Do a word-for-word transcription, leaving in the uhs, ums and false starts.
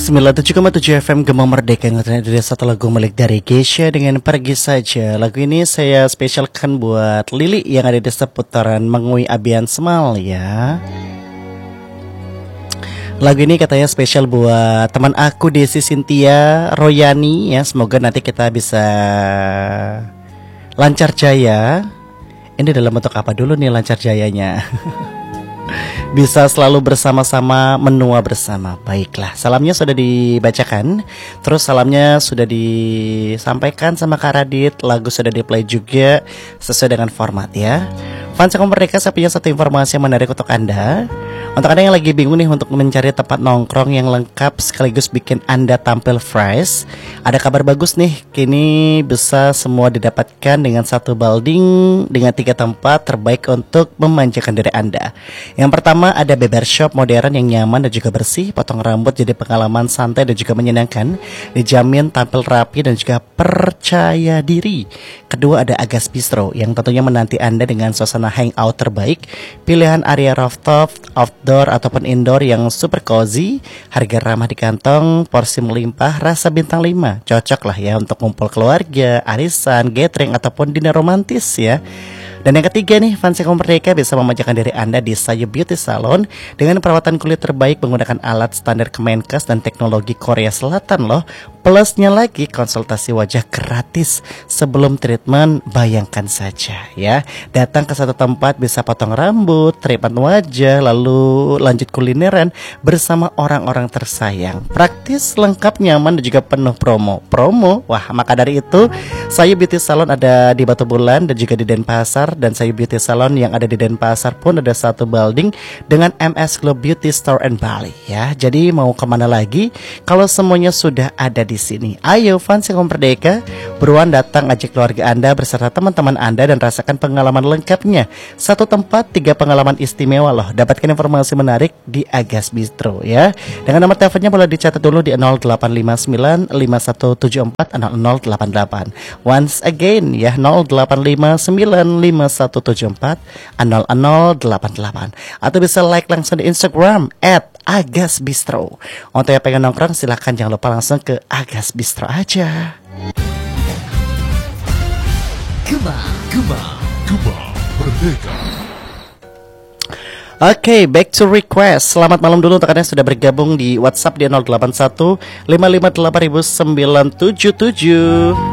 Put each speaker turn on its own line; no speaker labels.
sembilan puluh tujuh koma tujuh F M Gema Merdeka yang dari satu lagu milik dari Geisha dengan Pergi Saja. Lagu ini saya spesialkan buat Lili yang ada di seputaran Mengui Abian Semal ya. Lagu ini katanya spesial buat teman aku Desi Cynthia Royani ya. Semoga nanti kita bisa lancar jaya. Ini dalam bentuk apa dulu nih lancar jayanya? Bisa selalu bersama-sama, menua bersama. Baiklah, salamnya sudah dibacakan. Terus salamnya sudah disampaikan sama Kak Radit. Lagu sudah di-play juga sesuai dengan format ya. Fans Aku Merdeka, saya punya satu informasi yang menarik untuk Anda. Untuk Anda yang lagi bingung nih untuk mencari tempat nongkrong yang lengkap sekaligus bikin Anda tampil fresh, ada kabar bagus nih. Kini bisa semua didapatkan dengan satu building dengan tiga tempat terbaik untuk memanjakan diri Anda. Yang pertama ada barbershop modern yang nyaman dan juga bersih. Potong rambut jadi pengalaman santai dan juga menyenangkan. Dijamin tampil rapi dan juga percaya diri. Kedua ada Agas Bistro yang tentunya menanti Anda dengan suasana hangout terbaik. Pilihan area rooftop, outdoor ataupun indoor yang super cozy, harga ramah di kantong, porsi melimpah, rasa bintang lima. Cocok lah ya untuk kumpul keluarga, arisan, gathering ataupun dinner romantis ya. Dan yang ketiga nih, Fans Aku Merdeka bisa memanjakan diri Anda di Sayu Beauty Salon dengan perawatan kulit terbaik menggunakan alat standar Kemenkes dan teknologi Korea Selatan loh. Plusnya lagi konsultasi wajah gratis sebelum treatment, bayangkan saja ya. Datang ke satu tempat bisa potong rambut, treatment wajah, lalu lanjut kulineran bersama orang-orang tersayang. Praktis, lengkap, nyaman dan juga penuh promo. Promo, wah maka dari itu Sayu Beauty Salon ada di Batu Bulan dan juga di Denpasar. Dan Sayu Beauty Salon yang ada di Denpasar pun ada satu building dengan M S Glow Beauty Store and Bali ya. Jadi mau kemana lagi kalau semuanya sudah ada di sini? Ayo Fans Aku Merdeka, buruan datang, ajak keluarga Anda beserta teman-teman Anda dan rasakan pengalaman lengkapnya. Satu tempat, tiga pengalaman istimewa loh. Dapatkan informasi menarik di Agas Bistro ya. Dengan nomor teleponnya boleh dicatat dulu di nol delapan lima sembilan lima satu tujuh empat nol nol delapan delapan. Once again ya, nol delapan lima sembilan lima satu tujuh empat nol nol delapan delapan. Atau bisa like langsung di Instagram at Agas Bistro. Untuk yang pengen nongkrong silahkan jangan lupa langsung ke Agas Bistro aja.
Gema, Gema, Gema Merdeka.
Oke, okay, back to request. Selamat malam dulu untuk Anda yang sudah bergabung di WhatsApp di nol delapan satu lima lima delapan sembilan tujuh tujuh.